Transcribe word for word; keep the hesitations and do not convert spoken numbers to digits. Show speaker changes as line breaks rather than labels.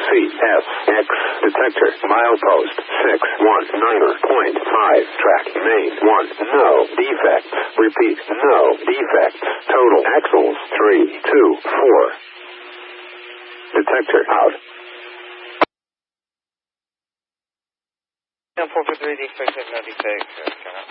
C S X detector milepost six one nine point five track main one no defects. Repeat, no defects. Total axles three two four. Detector out.
four four three defect, no defect.